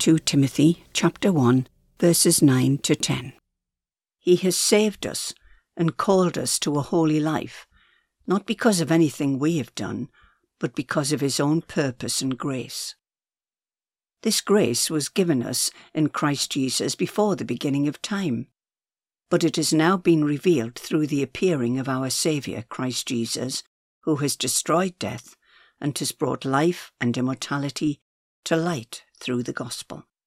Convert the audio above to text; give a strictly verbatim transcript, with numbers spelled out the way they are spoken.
Second Timothy chapter one, verses nine to ten. He has saved us and called us to a holy life, not because of anything we have done, but because of his own purpose and grace. This grace was given us in Christ Jesus before the beginning of time, but it has now been revealed through the appearing of our Saviour, Christ Jesus, who has destroyed death and has brought life and immortality to light through the gospel.